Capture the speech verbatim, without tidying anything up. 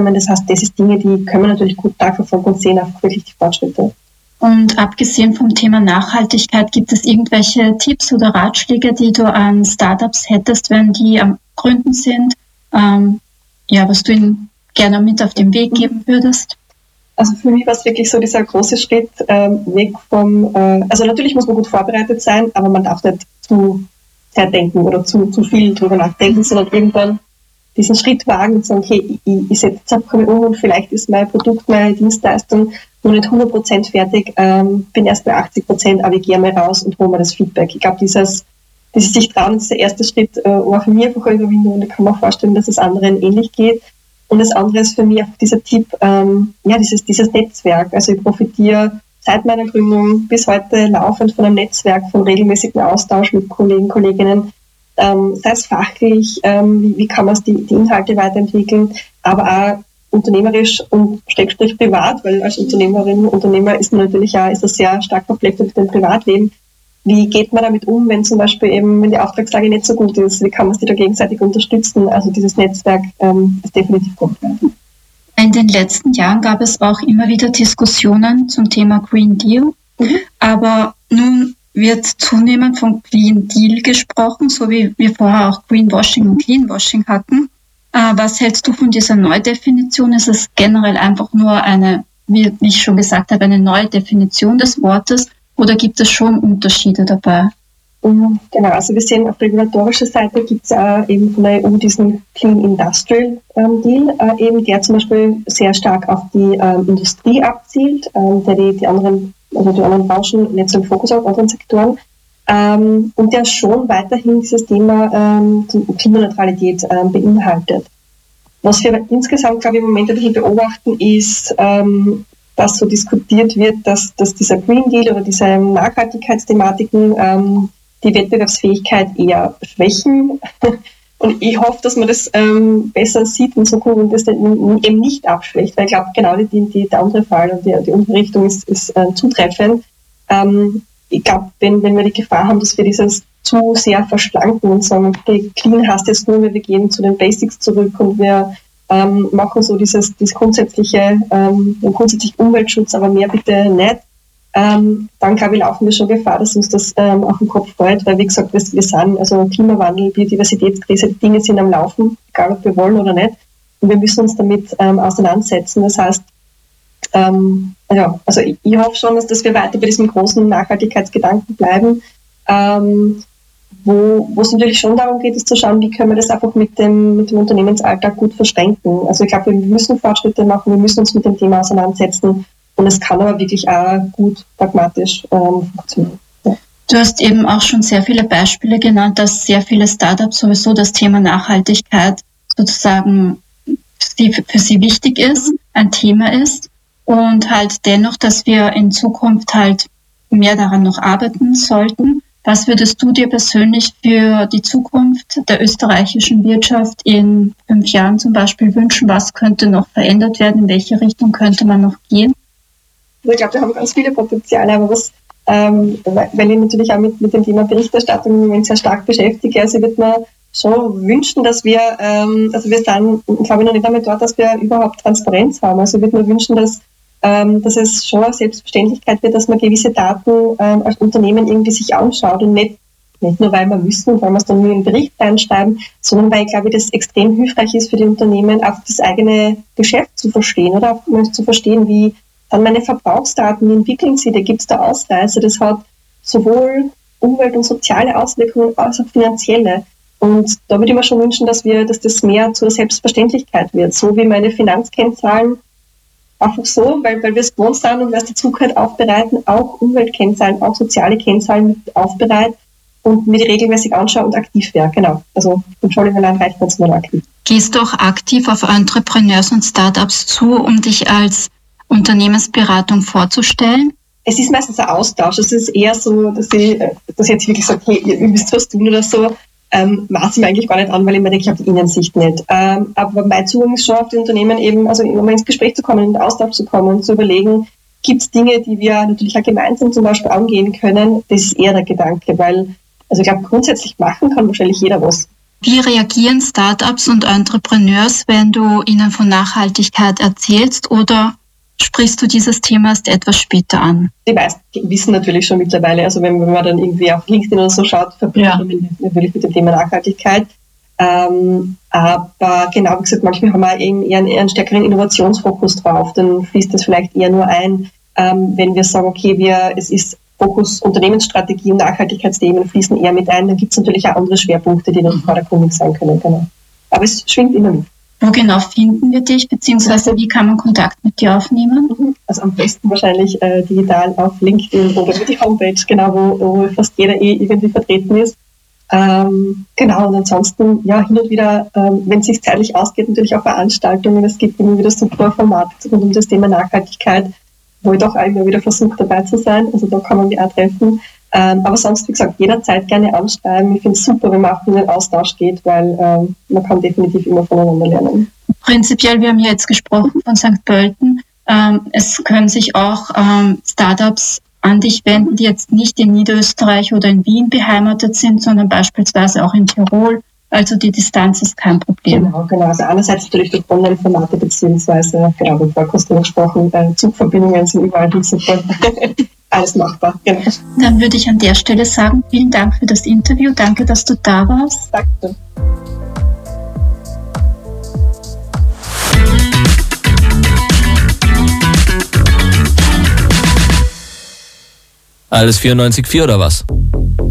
kommen. Das heißt, das ist Dinge, die können wir natürlich gut nachverfolgen und sehen einfach wirklich die Fortschritte. Und abgesehen vom Thema Nachhaltigkeit, gibt es irgendwelche Tipps oder Ratschläge, die du an Startups hättest, wenn die am Gründen sind? Ähm, ja, was du ihnen gerne mit auf den Weg geben würdest? Also für mich war es wirklich so dieser große Schritt ähm, weg vom, äh, also natürlich muss man gut vorbereitet sein, aber man darf nicht zu sehr denken oder zu, zu viel drüber nachdenken, sondern irgendwann diesen Schritt wagen und sagen, okay, ich, ich setze jetzt einfach mal um und vielleicht ist mein Produkt, meine Dienstleistung noch nicht hundert Prozent fertig, ähm, bin erst bei achtzig Prozent, aber ich gehe mal raus und hole mir das Feedback. Ich glaube, dieses, dieses sich trauen, ist der erste Schritt, äh, war für mich einfach eine Überwindung und ich kann mir vorstellen, dass es anderen ähnlich geht. Und das andere ist für mich einfach dieser Tipp, ähm, ja, dieses, dieses Netzwerk. Also ich profitiere seit meiner Gründung bis heute laufend von einem Netzwerk, von regelmäßigem Austausch mit Kollegen, Kolleginnen, ähm, sei es fachlich, ähm, wie, wie kann man die, die Inhalte weiterentwickeln, aber auch unternehmerisch und Schrägstrich privat, weil als Unternehmerin, Unternehmer ist man natürlich auch, ist das sehr stark verflechtet mit dem Privatleben. Wie geht man damit um, wenn zum Beispiel eben, wenn die Auftragslage nicht so gut ist? Wie kann man sich da gegenseitig unterstützen? Also dieses Netzwerk ähm, ist definitiv gut. In den letzten Jahren gab es auch immer wieder Diskussionen zum Thema Green Deal, mhm. aber nun wird zunehmend von Green Deal gesprochen, so wie wir vorher auch Greenwashing und Cleanwashing hatten. Äh, was hältst du von dieser Neudefinition? Ist es generell einfach nur eine, wie ich schon gesagt habe, eine neue Definition des Wortes oder gibt es schon Unterschiede dabei? Mhm, genau, also wir sehen auf regulatorischer Seite gibt es äh, eben von der E U diesen Clean Industrial ähm, Deal, äh, eben der zum Beispiel sehr stark auf die ähm, Industrie abzielt, ähm, der die, die anderen also die anderen Branchen nicht so im Fokus auf anderen Sektoren, ähm, und der schon weiterhin dieses Thema ähm, Klimaneutralität ähm, beinhaltet. Was wir insgesamt, glaube ich, im Moment ein bisschen beobachten, ist, ähm, dass so diskutiert wird, dass, dass dieser Green Deal oder diese Nachhaltigkeitsthematiken ähm, die Wettbewerbsfähigkeit eher schwächen. Und ich hoffe, dass man das ähm, besser sieht in Zukunft und das eben nicht abschwächt, weil ich glaube, genau die, die, der andere Fall und die, die andere Richtung ist, ist äh, zutreffend. Ähm, ich glaube, wenn, wenn wir die Gefahr haben, dass wir dieses zu sehr verschlanken und sagen, okay, clean heißt jetzt nur, wir gehen zu den Basics zurück und wir ähm, machen so dieses, dieses grundsätzliche, ähm, den grundsätzlichen Umweltschutz, aber mehr bitte nicht. Ähm, dann glaube ich, laufen wir schon Gefahr, dass uns das ähm, auf den Kopf fällt, weil wie gesagt, wir, wir sind, also Klimawandel, Biodiversitätskrise, die Dinge sind am Laufen, egal ob wir wollen oder nicht, und wir müssen uns damit ähm, auseinandersetzen. Das heißt, ähm, ja, also ich, ich hoffe schon, dass, dass wir weiter bei diesem großen Nachhaltigkeitsgedanken bleiben, ähm, wo wo es natürlich schon darum geht, ist zu schauen, wie können wir das einfach mit dem, mit dem Unternehmensalltag gut verschränken. Also ich glaube, wir müssen Fortschritte machen, wir müssen uns mit dem Thema auseinandersetzen. Und es kann aber wirklich auch gut pragmatisch ähm, funktionieren. Ja. Du hast eben auch schon sehr viele Beispiele genannt, dass sehr viele Startups sowieso das Thema Nachhaltigkeit sozusagen für sie wichtig ist, ein Thema ist und halt dennoch, dass wir in Zukunft halt mehr daran noch arbeiten sollten. Was würdest du dir persönlich für die Zukunft der österreichischen Wirtschaft in fünf Jahren zum Beispiel wünschen? Was könnte noch verändert werden? In welche Richtung könnte man noch gehen? Ich glaube, wir haben ganz viele Potenziale, aber was, ähm, weil ich natürlich auch mit, mit dem Thema Berichterstattung im Moment sehr stark beschäftige, also wird man schon wünschen, dass wir, ähm, also wir sind, glaube ich, noch nicht einmal dort, dass wir überhaupt Transparenz haben. Also wird man wünschen, dass, ähm, dass es schon eine Selbstverständlichkeit wird, dass man gewisse Daten ähm, als Unternehmen irgendwie sich anschaut und nicht, nicht nur, weil wir müssen und weil wir es dann nur in den Bericht reinschreiben, sondern weil, glaube ich, das extrem hilfreich ist für die Unternehmen, auch das eigene Geschäft zu verstehen oder auch zu verstehen, wie dann meine Verbrauchsdaten, wie entwickeln sie, da gibt es da Ausreißer, das hat sowohl Umwelt- und soziale Auswirkungen als auch finanzielle. Und da würde ich mir schon wünschen, dass wir, dass das mehr zur Selbstverständlichkeit wird, so wie meine Finanzkennzahlen einfach so, weil, weil wir es gewohnt sind und weil es dazu gehört, aufbereiten, auch Umweltkennzahlen, auch soziale Kennzahlen mit aufbereiten und mir die regelmäßig anschaue und aktiv wäre. Genau. Also Controlling allein reicht nicht, sondern aktiv. Gehst du auch aktiv auf Entrepreneurs und Startups zu, um dich als Unternehmensberatung vorzustellen? Es ist meistens ein Austausch. Es ist eher so, dass ich, dass ich jetzt wirklich sage, hey, ihr müsst was tun oder so. Ähm, maße ich mir eigentlich gar nicht an, weil ich mir denke, ich habe die Innensicht nicht. Ähm, aber mein Zugang ist schon auf die Unternehmen eben, also immer ins Gespräch zu kommen, in den Austausch zu kommen und zu überlegen, gibt es Dinge, die wir natürlich auch gemeinsam zum Beispiel angehen können. Das ist eher der Gedanke, weil, also ich glaube, grundsätzlich machen kann wahrscheinlich jeder was. Wie reagieren Startups und Entrepreneurs, wenn du ihnen von Nachhaltigkeit erzählst, oder sprichst du dieses Thema erst etwas später an? Die meisten wissen natürlich schon mittlerweile, also wenn, wenn man dann irgendwie auf LinkedIn oder so schaut, verbindet man ja. natürlich mit dem Thema Nachhaltigkeit. Ähm, aber genau, wie gesagt, manchmal haben wir eben eher einen, eher einen stärkeren Innovationsfokus drauf, dann fließt das vielleicht eher nur ein, ähm, wenn wir sagen, okay, wir, es ist Fokus Unternehmensstrategie und Nachhaltigkeitsthemen fließen eher mit ein, dann gibt es natürlich auch andere Schwerpunkte, die dann vordergründig sein können. Genau. Aber es schwingt immer mit. Wo genau finden wir dich, beziehungsweise wie kann man Kontakt mit dir aufnehmen? Also am besten wahrscheinlich äh, digital auf LinkedIn oder über die Homepage, genau, wo, wo fast jeder eh irgendwie vertreten ist. Ähm, genau, und ansonsten, ja, hin und wieder, ähm, wenn es sich zeitlich ausgeht, natürlich auch Veranstaltungen. Es gibt immer wieder super Formate rund um das Thema Nachhaltigkeit, wo ich doch auch immer wieder versuche, dabei zu sein. Also da kann man mich auch treffen. Ähm, aber sonst, wie gesagt, jederzeit gerne anschreiben. Ich finde es super, wenn man auch in den Austausch geht, weil ähm, man kann definitiv immer voneinander lernen. Prinzipiell, wir haben ja jetzt gesprochen von Sankt Pölten. Ähm, es können sich auch ähm, Startups an dich wenden, die jetzt nicht in Niederösterreich oder in Wien beheimatet sind, sondern beispielsweise auch in Tirol. Also die Distanz ist kein Problem. Genau, genau. Also einerseits natürlich durch Online-Formate beziehungsweise, genau, wie vorher kurz gesprochen, äh, Zugverbindungen sind überall super. Alles machbar, genau. Dann würde ich an der Stelle sagen, vielen Dank für das Interview. Danke, dass du da warst. Danke. Alles vierundneunzig Komma vier oder was?